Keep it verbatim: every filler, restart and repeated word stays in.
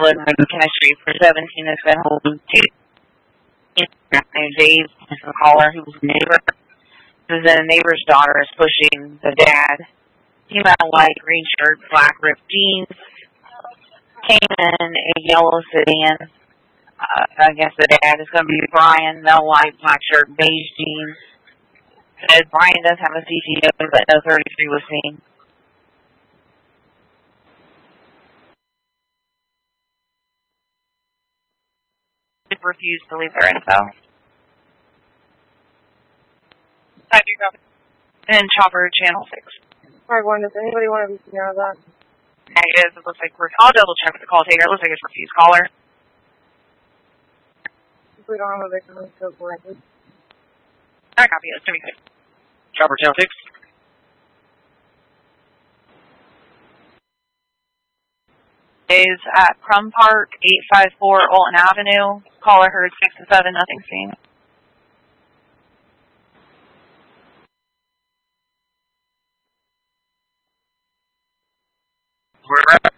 blood and chemistry for seventeen has been holding two. Named Dave, is the caller who was a neighbor. This is a neighbor's daughter is pushing the dad. He had a light green shirt, black ripped jeans. Came in a yellow sedan. Uh, I guess the dad is going to be Brian, no white, black shirt, beige jeans. Said Brian does have a C T O, but no thirty-three was seen. Refused to leave their info. And Chopper Channel six. Alright, one, does anybody want to be seen out of that? Negative. It looks like we're... I'll double check with the call taker. It looks like it's refused caller. If we don't have a victim, let's go for it. I copy. It's going to be good. Chopper Channel six. Is at Crum Park, eight five four Olton Avenue. Caller heard six to seven, nothing seen. We're